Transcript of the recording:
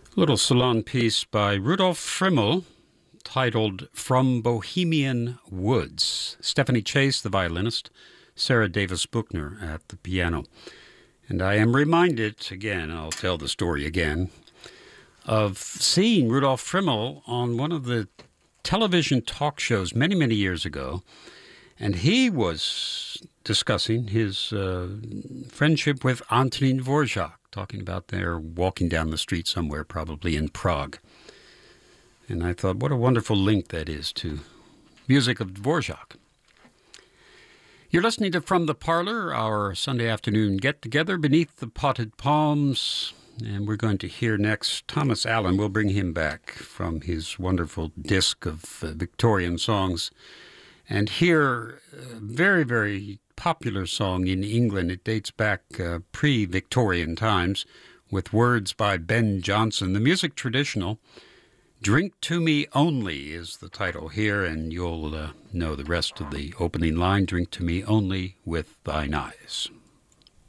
Little salon piece by Rudolf Frimmel titled From Bohemian Woods. Stephanie Chase, the violinist, Sarah Davis Buchner at the piano. And I am reminded, again, I'll tell the story again, of seeing Rudolf Frimmel on one of the television talk shows many, many years ago. And he was discussing his friendship with Antonin Dvorak, talking about their walking down the street somewhere, probably in Prague. And I thought, what a wonderful link that is to music of Dvorak. You're listening to From the Parlor, our Sunday afternoon get-together beneath the potted palms. And we're going to hear next Thomas Allen. We'll bring him back from his wonderful disc of Victorian songs. And hear a very, very popular song in England. It dates back pre-Victorian times with words by Ben Jonson. The music traditional, Drink to Me Only is the title here, and you'll know the rest of the opening line, Drink to Me Only with Thine Eyes.